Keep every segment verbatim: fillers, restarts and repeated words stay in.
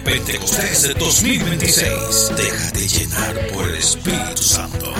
Pentecostés dos mil veintiséis. Déjate llenar por el Espíritu Santo.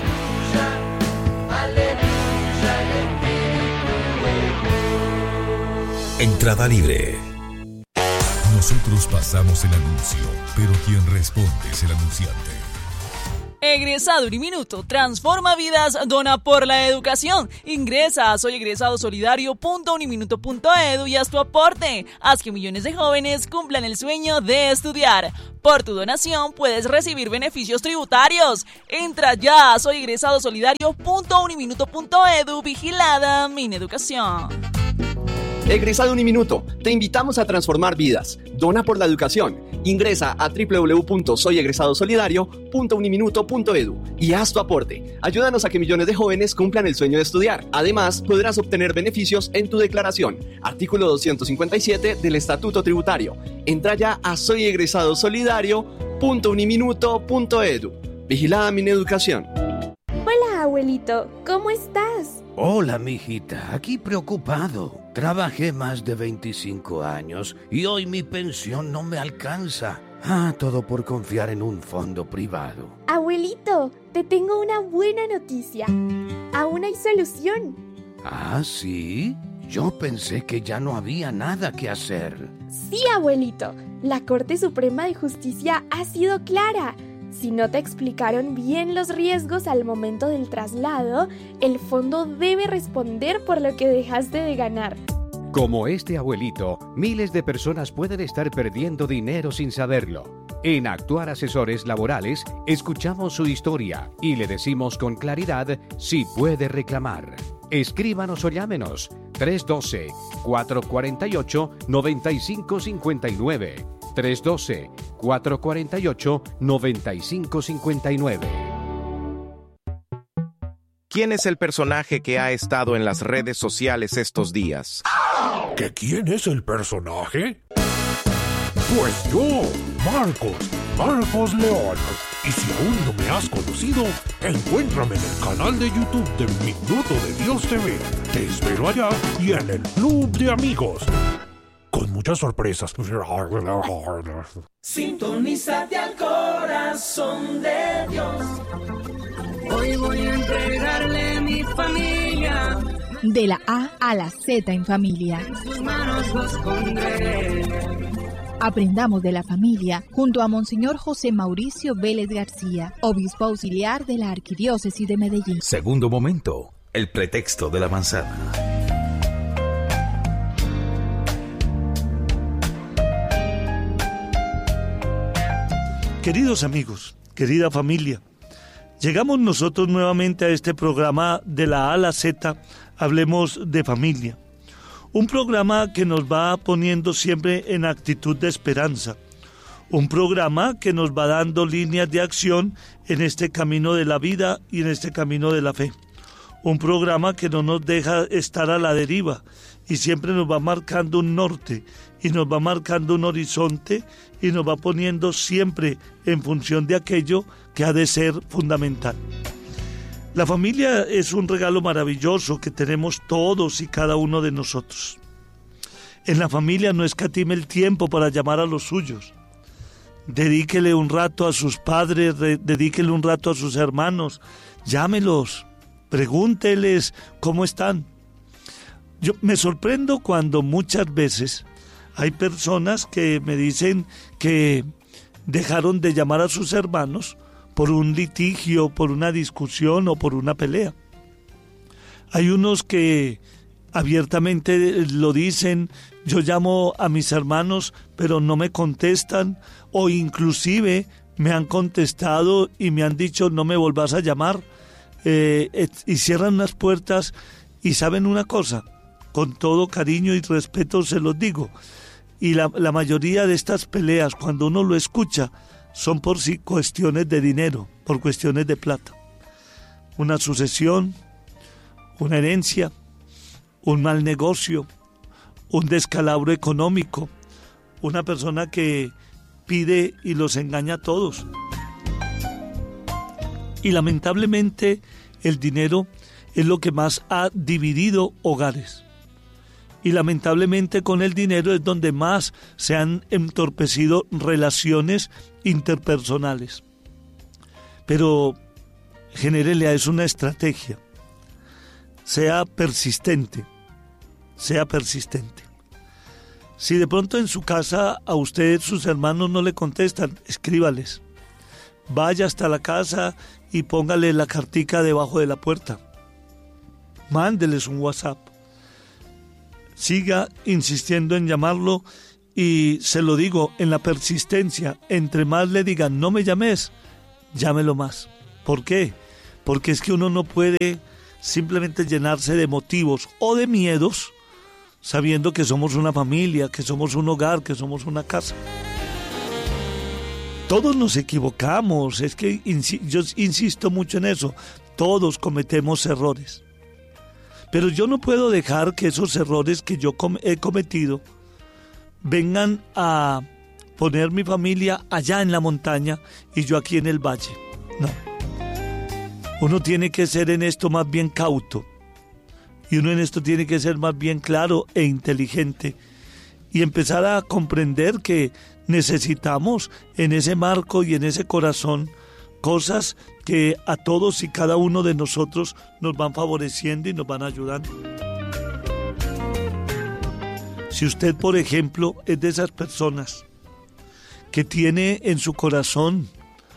Entrada libre. Nosotros pasamos el anuncio, pero quien responde es el anunciante. Egresado Uniminuto, transforma vidas, dona por la educación. Ingresa a soy egresado solidario punto uniminuto punto edu y haz tu aporte. Haz que millones de jóvenes cumplan el sueño de estudiar. Por tu donación puedes recibir beneficios tributarios. Entra ya a soy egresado solidario punto uniminuto punto edu. Vigilada Mineducación. Egresado Uniminuto, te invitamos a transformar vidas. Dona por la educación. Ingresa a doble u doble u doble u punto soy egresado solidario punto uniminuto punto edu y haz tu aporte. Ayúdanos a que millones de jóvenes cumplan el sueño de estudiar. Además, podrás obtener beneficios en tu declaración. Artículo doscientos cincuenta y siete del Estatuto Tributario. Entra ya a soy egresado solidario punto uniminuto punto edu. Vigilada Mineducación. Hola, abuelito. ¿Cómo estás? Hola, mijita. Aquí preocupado. Trabajé más de veinticinco años y hoy mi pensión no me alcanza. Ah, todo por confiar en un fondo privado. Abuelito, te tengo una buena noticia. Aún hay solución. ¿Ah, sí? Yo pensé que ya no había nada que hacer. Sí, abuelito. La Corte Suprema de Justicia ha sido clara. Si no te explicaron bien los riesgos al momento del traslado, el fondo debe responder por lo que dejaste de ganar. Como este abuelito, miles de personas pueden estar perdiendo dinero sin saberlo. En Actuar Asesores Laborales, escuchamos su historia y le decimos con claridad si puede reclamar. Escríbanos o llámenos tres uno dos, cuatro cuatro ocho, nueve cinco cinco nueve. tres uno dos, cuatro cuatro ocho, nueve cinco cinco nueve. ¿Quién es el personaje que ha estado en las redes sociales estos días? ¿Que quién es el personaje? Pues yo, Marcos, Marcos León. Y si aún no me has conocido, encuéntrame en el canal de YouTube de Minuto de Dios T V. Te espero allá y en el Club de Amigos. Con muchas sorpresas. Sintonízate al corazón de Dios. Hoy voy a entregarle mi familia. De la A a la Z en familia. En sus manos los pondré. Aprendamos de la familia junto a Monseñor José Mauricio Vélez García, obispo auxiliar de la Arquidiócesis de Medellín. Segundo momento, el pretexto de la manzana. Queridos amigos, querida familia, llegamos nosotros nuevamente a este programa de la A a la Z, Hablemos de Familia. Un programa que nos va poniendo siempre en actitud de esperanza. Un programa que nos va dando líneas de acción en este camino de la vida y en este camino de la fe. Un programa que no nos deja estar a la deriva y siempre nos va marcando un norte y nos va marcando un horizonte y nos va poniendo siempre en función de aquello que ha de ser fundamental. La familia es un regalo maravilloso que tenemos todos y cada uno de nosotros. En la familia no escatime el tiempo para llamar a los suyos. Dedíquele un rato a sus padres, dedíquele un rato a sus hermanos, llámelos, pregúnteles cómo están. Yo me sorprendo cuando muchas veces hay personas que me dicen que dejaron de llamar a sus hermanos por un litigio, por una discusión o por una pelea. Hay unos que abiertamente lo dicen, yo llamo a mis hermanos pero no me contestan, o inclusive me han contestado y me han dicho no me volvás a llamar, eh, y cierran las puertas. Y saben una cosa, con todo cariño y respeto se los digo, y la, la mayoría de estas peleas cuando uno lo escucha son por sí cuestiones de dinero, por cuestiones de plata. Una sucesión, una herencia, un mal negocio, un descalabro económico, una persona que pide y los engaña a todos. Y lamentablemente el dinero es lo que más ha dividido hogares. Y lamentablemente con el dinero es donde más se han entorpecido relaciones interpersonales. Pero genérele a eso una estrategia. Sea persistente, sea persistente. Si de pronto en su casa a usted sus hermanos no le contestan, escríbales. Vaya hasta la casa y póngale la cartica debajo de la puerta. Mándeles un WhatsApp. Siga insistiendo en llamarlo y se lo digo, en la persistencia, entre más le digan no me llames, llámelo más. ¿Por qué? Porque es que uno no puede simplemente llenarse de motivos o de miedos sabiendo que somos una familia, que somos un hogar, que somos una casa. Todos nos equivocamos, es que yo insisto mucho en eso, todos cometemos errores. Pero yo no puedo dejar que esos errores que yo he cometido vengan a poner mi familia allá en la montaña y yo aquí en el valle. No. Uno tiene que ser en esto más bien cauto. Y uno en esto tiene que ser más bien claro e inteligente. Y empezar a comprender que necesitamos en ese marco y en ese corazón cosas que a todos y cada uno de nosotros nos van favoreciendo y nos van ayudando. Si usted, por ejemplo, es de esas personas que tiene en su corazón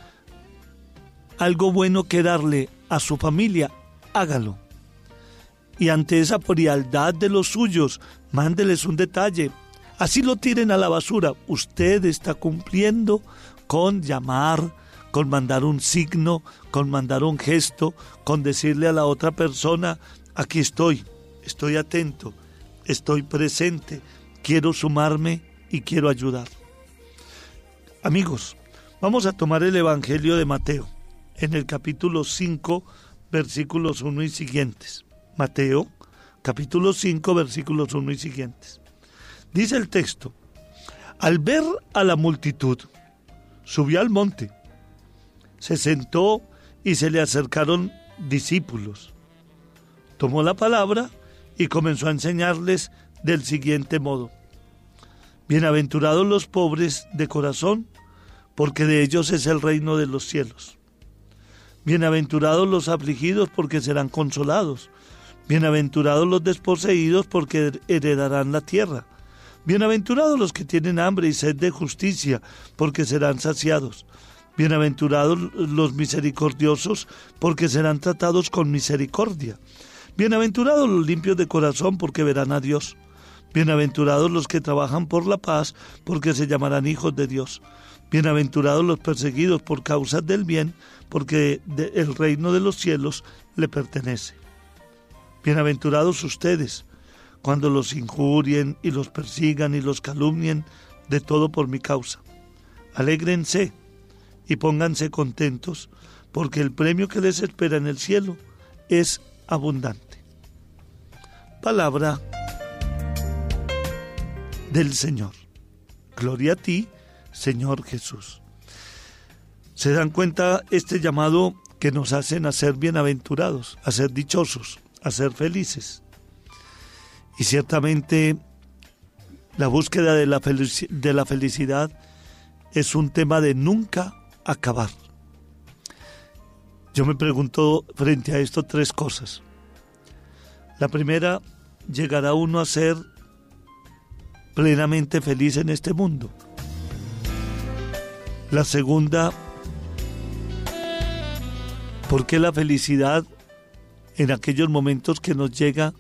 algo bueno que darle a su familia, hágalo. Y ante esa frialdad de los suyos, mándeles un detalle. Así lo tiren a la basura. Usted está cumpliendo con llamar, con mandar un signo, con mandar un gesto, con decirle a la otra persona, aquí estoy, estoy atento, estoy presente, quiero sumarme y quiero ayudar. Amigos, vamos a tomar el Evangelio de Mateo, en el capítulo cinco, versículos uno y siguientes. Mateo, capítulo cinco, versículos uno y siguientes. Dice el texto, al ver a la multitud, subió al monte, se sentó y se le acercaron discípulos. Tomó la palabra y comenzó a enseñarles del siguiente modo. Bienaventurados los pobres de corazón, porque de ellos es el reino de los cielos. Bienaventurados los afligidos, porque serán consolados. Bienaventurados los desposeídos, porque heredarán la tierra. Bienaventurados los que tienen hambre y sed de justicia, porque serán saciados. Bienaventurados los misericordiosos, porque serán tratados con misericordia. Bienaventurados los limpios de corazón, porque verán a Dios. Bienaventurados los que trabajan por la paz, porque se llamarán hijos de Dios. Bienaventurados los perseguidos por causas del bien, porque el reino de los cielos le pertenece. Bienaventurados ustedes, cuando los injurien y los persigan y los calumnien de todo por mi causa. Alégrense y pónganse contentos, porque el premio que les espera en el cielo es abundante. Palabra del Señor. Gloria a ti, Señor Jesús. ¿Se dan cuenta este llamado que nos hacen a ser bienaventurados, a ser dichosos, a ser felices? Y ciertamente la búsqueda de la, felici- de la felicidad es un tema de nunca acabar. Yo me pregunto frente a esto tres cosas. La primera, ¿llegará uno a ser plenamente feliz en este mundo? La segunda, ¿por qué la felicidad en aquellos momentos que nos llega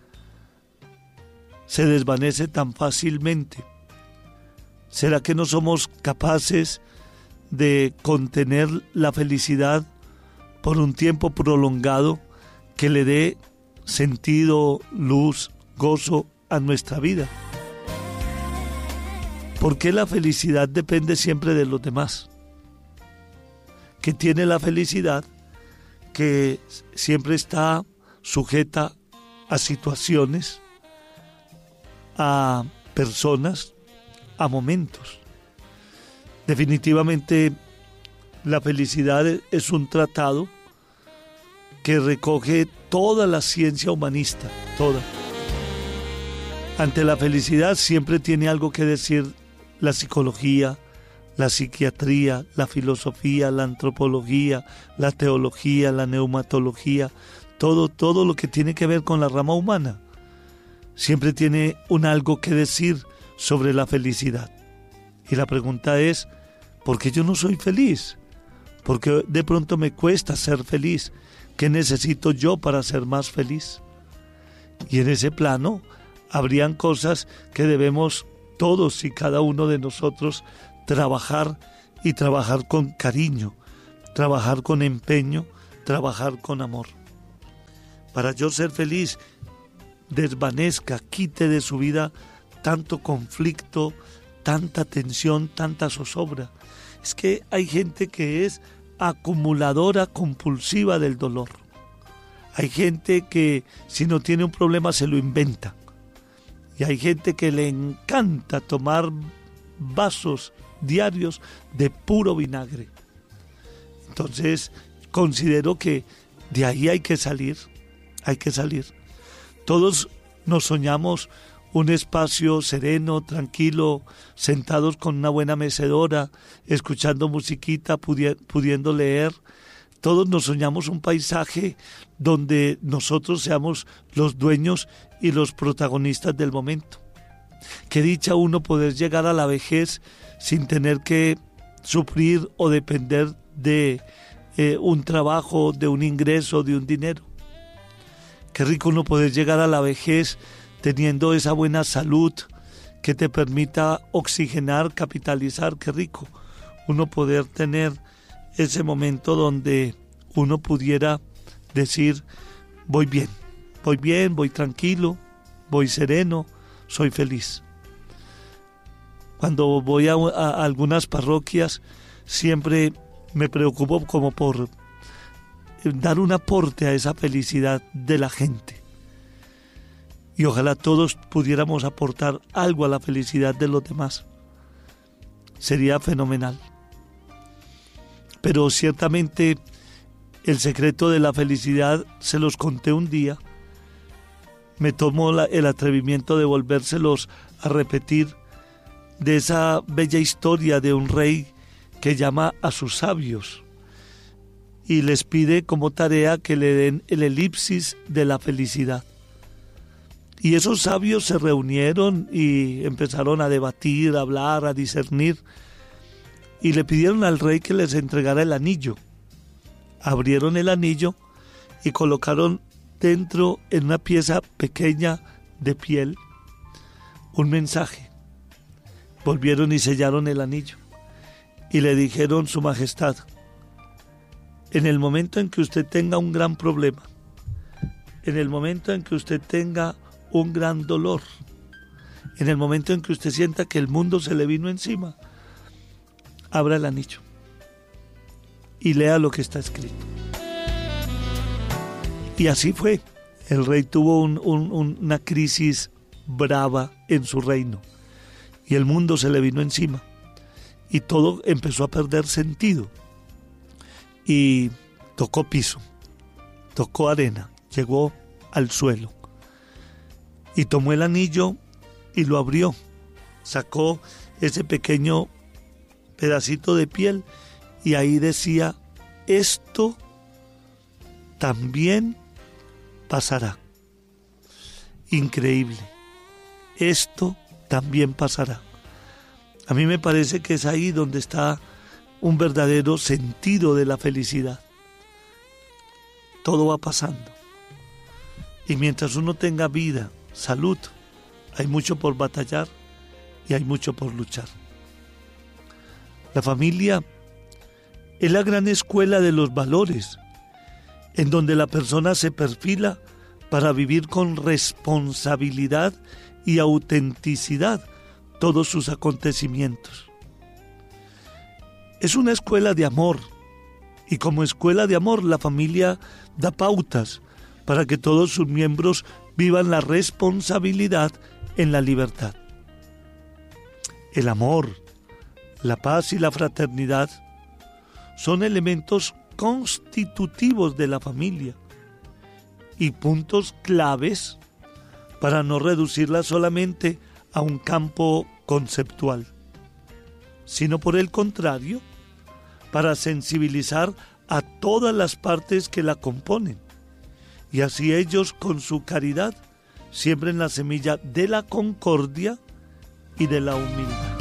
se desvanece tan fácilmente? ¿Será que no somos capaces de contener la felicidad por un tiempo prolongado que le dé sentido, luz, gozo a nuestra vida? ¿Por qué la felicidad depende siempre de los demás? ¿Qué tiene la felicidad que siempre está sujeta a situaciones, a personas, a momentos? Definitivamente la felicidad es un tratado que recoge toda la ciencia humanista, toda. Ante la felicidad siempre tiene algo que decir la psicología, la psiquiatría, la filosofía, la antropología, la teología, la neumatología, todo, todo lo que tiene que ver con la rama humana. Siempre tiene un algo que decir sobre la felicidad. Y la pregunta es, ¿por qué yo no soy feliz? ¿Por qué de pronto me cuesta ser feliz? ¿Qué necesito yo para ser más feliz? Y en ese plano habrían cosas que debemos todos y cada uno de nosotros trabajar, y trabajar con cariño, trabajar con empeño, trabajar con amor. Para yo ser feliz, desvanezca, quite de su vida tanto conflicto, tanta tensión, tanta zozobra. Es que hay gente que es acumuladora compulsiva del dolor. Hay gente que si no tiene un problema se lo inventa. Y hay gente que le encanta tomar vasos diarios de puro vinagre. Entonces considero que de ahí hay que salir, hay que salir. Todos nos soñamos un espacio sereno, tranquilo, sentados con una buena mecedora, escuchando musiquita, pudi- pudiendo leer. Todos nos soñamos un paisaje donde nosotros seamos los dueños y los protagonistas del momento. Qué dicha uno poder llegar a la vejez sin tener que sufrir o depender de eh, un trabajo, de un ingreso, de un dinero. Qué rico uno poder llegar a la vejez teniendo esa buena salud que te permita oxigenar, capitalizar. Qué rico uno poder tener ese momento donde uno pudiera decir, voy bien, voy bien, voy tranquilo, voy sereno, soy feliz. Cuando voy a, a algunas parroquias siempre me preocupo como por dar un aporte a esa felicidad de la gente. Y ojalá todos pudiéramos aportar algo a la felicidad de los demás. Sería fenomenal. Pero ciertamente el secreto de la felicidad se los conté un día. Me tomo la, el atrevimiento de volvérselos a repetir, de esa bella historia de un rey que llama a sus sabios y les pide como tarea que le den el elipsis de la felicidad. Y esos sabios se reunieron y empezaron a debatir, a hablar, a discernir, y le pidieron al rey que les entregara el anillo. Abrieron el anillo y colocaron dentro, en una pieza pequeña de piel, un mensaje. Volvieron y sellaron el anillo y le dijeron: Su Majestad, en el momento en que usted tenga un gran problema, en el momento en que usted tenga un gran dolor, en el momento en que usted sienta que el mundo se le vino encima, abra el anillo y lea lo que está escrito. Y así fue. El rey tuvo un, un, una crisis brava en su reino y el mundo se le vino encima y todo empezó a perder sentido y tocó piso, tocó arena, llegó al suelo y tomó el anillo y lo abrió, sacó ese pequeño pedacito de piel y ahí decía: esto también pasará. Increíble. Esto también pasará. A mí me parece que es ahí donde está un verdadero sentido de la felicidad. Todo va pasando. Y mientras uno tenga vida, salud, hay mucho por batallar y hay mucho por luchar. La familia es la gran escuela de los valores, en donde la persona se perfila para vivir con responsabilidad y autenticidad todos sus acontecimientos. Es una escuela de amor, y como escuela de amor la familia da pautas para que todos sus miembros vivan la responsabilidad en la libertad. El amor, la paz y la fraternidad son elementos constitutivos de la familia y puntos claves para no reducirla solamente a un campo conceptual, sino por el contrario, para sensibilizar a todas las partes que la componen, y así ellos con su caridad siembren la semilla de la concordia y de la humildad.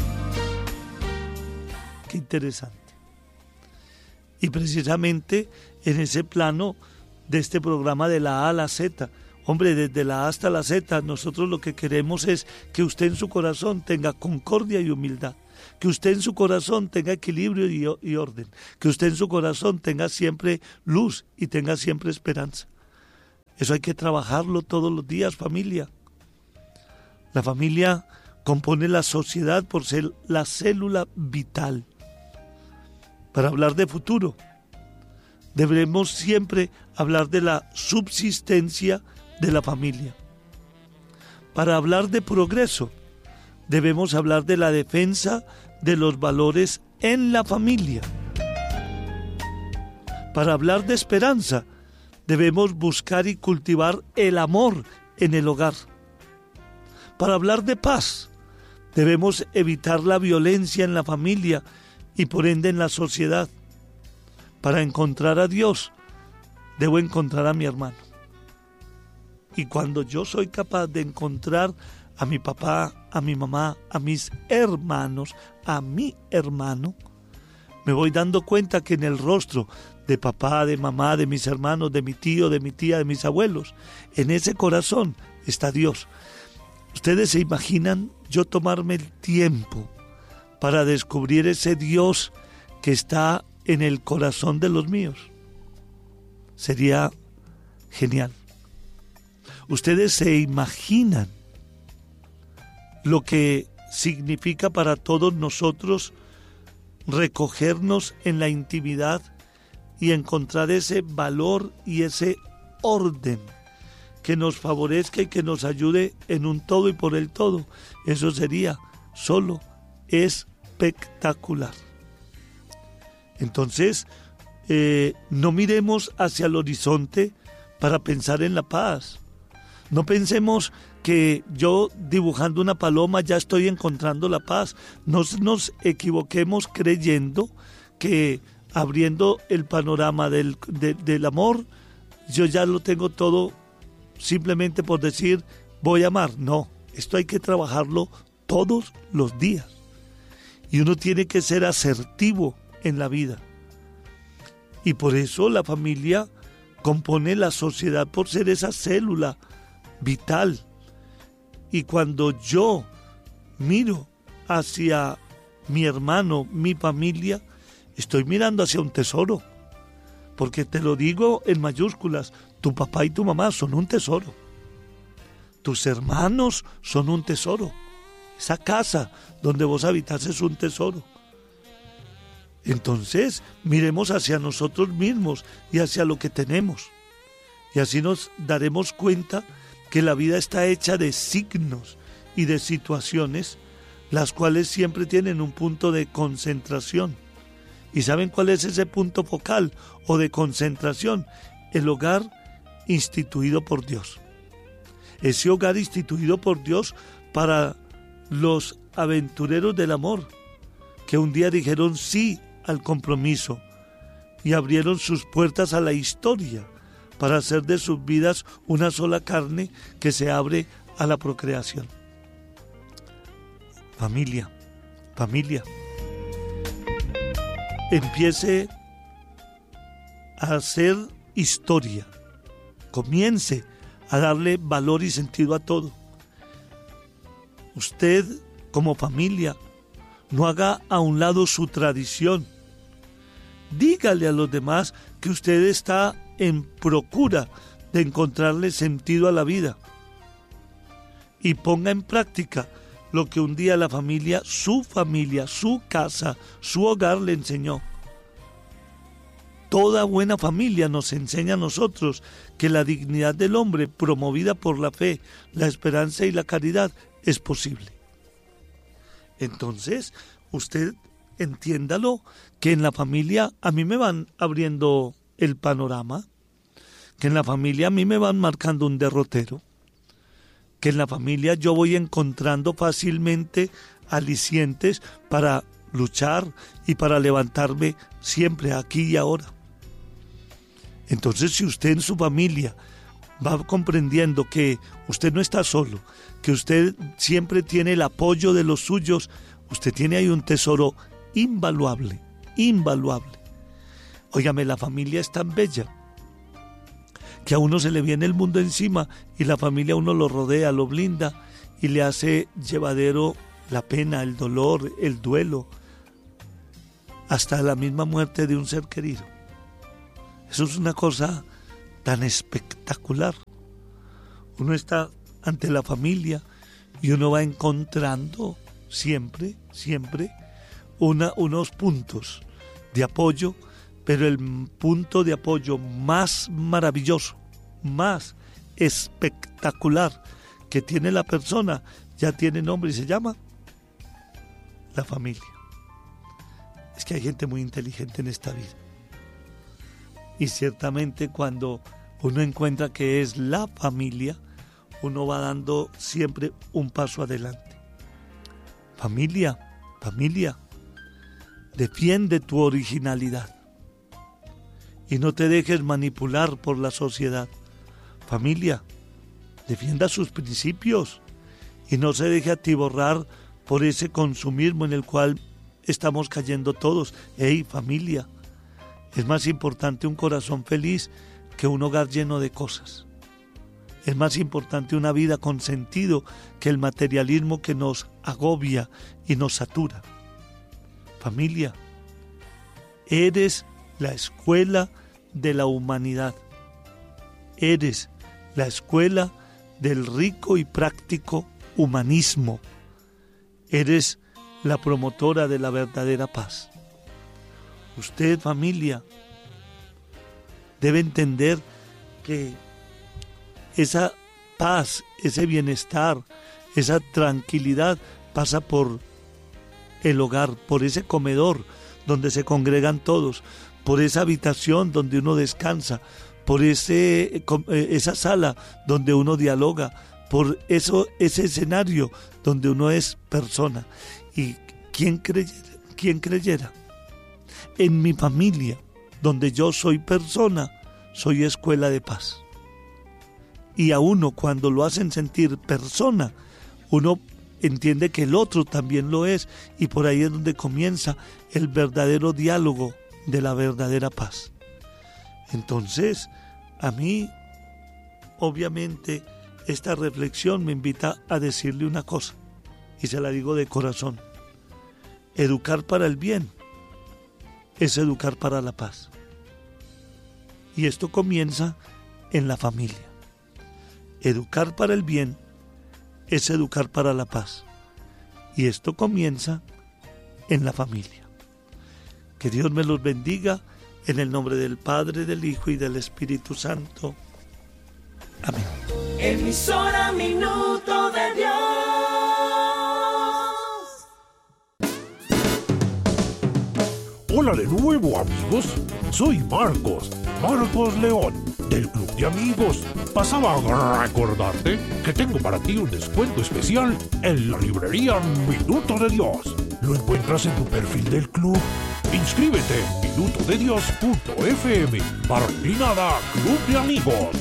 Qué interesante. Y precisamente en ese plano de este programa de la A a la Z, hombre, desde la A hasta la Z, nosotros lo que queremos es que usted en su corazón tenga concordia y humildad, que usted en su corazón tenga equilibrio y, y orden, que usted en su corazón tenga siempre luz y tenga siempre esperanza. Eso hay que trabajarlo todos los días, familia. La familia compone la sociedad por ser la célula vital. Para hablar de futuro, debemos siempre hablar de la subsistencia de la familia. Para hablar de progreso, debemos hablar de la defensa de los valores en la familia. Para hablar de esperanza, debemos buscar y cultivar el amor en el hogar. Para hablar de paz, debemos evitar la violencia en la familia y por ende en la sociedad. Para encontrar a Dios, debo encontrar a mi hermano. Y cuando yo soy capaz de encontrar a mi papá, a mi mamá, a mis hermanos, a mi hermano, me voy dando cuenta que en el rostro de papá, de mamá, de mis hermanos, de mi tío, de mi tía, de mis abuelos, en ese corazón está Dios. ¿Ustedes se imaginan yo tomarme el tiempo para descubrir ese Dios que está en el corazón de los míos? Sería genial. Ustedes se imaginan lo que significa para todos nosotros recogernos en la intimidad y encontrar ese valor y ese orden que nos favorezca y que nos ayude en un todo y por el todo. Eso sería solo espectacular. Entonces, eh, no miremos hacia el horizonte para pensar en la paz. No pensemos que yo dibujando una paloma ya estoy encontrando la paz. No nos equivoquemos creyendo que abriendo el panorama del, de, del amor, yo ya lo tengo todo simplemente por decir voy a amar. No, esto hay que trabajarlo todos los días. Y uno tiene que ser asertivo en la vida. Y por eso la familia compone la sociedad por ser esa célula vital. Y cuando yo miro hacia mi hermano, mi familia, estoy mirando hacia un tesoro. Porque te lo digo en mayúsculas, tu papá y tu mamá son un tesoro. Tus hermanos son un tesoro. Esa casa donde vos habitas es un tesoro. Entonces, miremos hacia nosotros mismos y hacia lo que tenemos. Y así nos daremos cuenta que la vida está hecha de signos y de situaciones, las cuales siempre tienen un punto de concentración. ¿Y saben cuál es ese punto focal o de concentración? El hogar instituido por Dios. Ese hogar instituido por Dios para los aventureros del amor, que un día dijeron sí al compromiso y abrieron sus puertas a la historia para hacer de sus vidas una sola carne que se abre a la procreación. Familia, familia, empiece a hacer historia, comience a darle valor y sentido a todo. Usted, como familia, no haga a un lado su tradición. Dígale a los demás que usted está en procura de encontrarle sentido a la vida. Y ponga en práctica lo que un día la familia, su familia, su casa, su hogar le enseñó. Toda buena familia nos enseña a nosotros que la dignidad del hombre, promovida por la fe, la esperanza y la caridad, es posible. Entonces, usted entiéndalo, que en la familia a mí me van abriendo el panorama, que en la familia a mí me van marcando un derrotero, que en la familia yo voy encontrando fácilmente alicientes para luchar y para levantarme siempre aquí y ahora. Entonces, si usted en su familia va comprendiendo que usted no está solo, que usted siempre tiene el apoyo de los suyos, usted tiene ahí un tesoro invaluable, invaluable. Óigame, la familia es tan bella que a uno se le viene el mundo encima y la familia a uno lo rodea, lo blinda y le hace llevadero la pena, el dolor, el duelo, hasta la misma muerte de un ser querido. Eso es una cosa tan espectacular. Uno está ante la familia y uno va encontrando siempre, siempre una, unos puntos de apoyo, pero el punto de apoyo más maravilloso, más espectacular que tiene la persona, ya tiene nombre y se llama la familia. Es que hay gente muy inteligente en esta vida. Y ciertamente cuando uno encuentra que es la familia, uno va dando siempre un paso adelante. Familia, familia, defiende tu originalidad y no te dejes manipular por la sociedad. Familia, defienda sus principios y no se deje atiborrar por ese consumismo en el cual estamos cayendo todos. ¡Ey, familia! Es más importante un corazón feliz que un hogar lleno de cosas. Es más importante una vida con sentido que el materialismo que nos agobia y nos satura. Familia, eres la escuela de la humanidad. Eres la escuela del rico y práctico humanismo. Eres la promotora de la verdadera paz. Usted, familia, debe entender que esa paz, ese bienestar, esa tranquilidad pasa por el hogar, por ese comedor donde se congregan todos, por esa habitación donde uno descansa, por ese, esa sala donde uno dialoga, por eso, ese escenario donde uno es persona. ¿Y quién creyera? ¿Quién creyera? En mi familia, donde yo soy persona, soy escuela de paz. Y a uno, cuando lo hacen sentir persona, uno entiende que el otro también lo es, y por ahí es donde comienza el verdadero diálogo de la verdadera paz. Entonces, a mí, obviamente, esta reflexión me invita a decirle una cosa, y se la digo de corazón. Educar para el bien es educar para la paz. Y esto comienza en la familia. Educar para el bien es educar para la paz. Y esto comienza en la familia. Que Dios me los bendiga en el nombre del Padre, del Hijo y del Espíritu Santo. Amén. Emisora Minuto de Dios. Hola de nuevo, amigos. Soy Marcos, Marcos León, del Club de Amigos. Pasaba a recordarte que tengo para ti un descuento especial en la librería Minuto de Dios. Lo encuentras en tu perfil del club. Inscríbete en minuto de dios punto f m. Martinada Club de Amigos.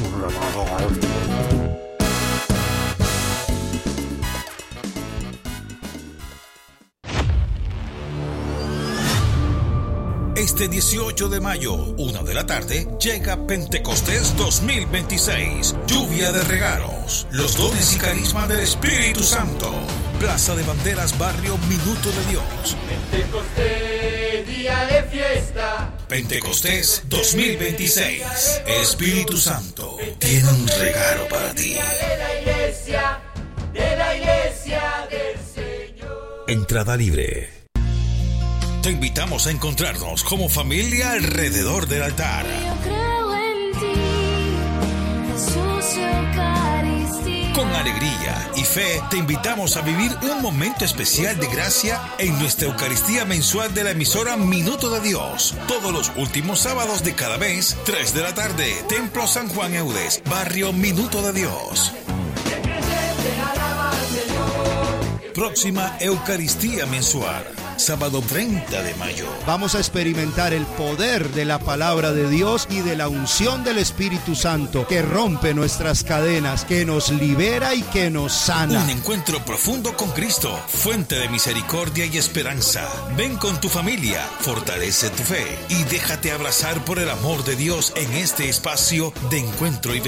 Este dieciocho de mayo, una de la tarde, llega Pentecostés dos mil veintiséis. Lluvia de regalos, los dones y carisma del Espíritu Santo. Plaza de Banderas, Barrio Minuto de Dios. Pentecostés, día de fiesta. Pentecostés dos mil veintiséis. El Espíritu Santo tiene un regalo para ti. De la iglesia, de la iglesia del Señor. Entrada libre. Te invitamos a encontrarnos como familia alrededor del altar. Yo creo en ti, Jesús Eucaristía. Con alegría y fe te invitamos a vivir un momento especial de gracia en nuestra Eucaristía mensual de la emisora Minuto de Dios. Todos los últimos sábados de cada mes, tres de la tarde, Templo San Juan Eudes, Barrio Minuto de Dios. se alaba al Señor. Próxima Eucaristía mensual, sábado treinta de mayo. Vamos a experimentar el poder de la palabra de Dios y de la unción del Espíritu Santo que rompe nuestras cadenas, que nos libera y que nos sana. Un encuentro profundo con Cristo, fuente de misericordia y esperanza. Ven con tu familia, fortalece tu fe y déjate abrazar por el amor de Dios en este espacio de encuentro y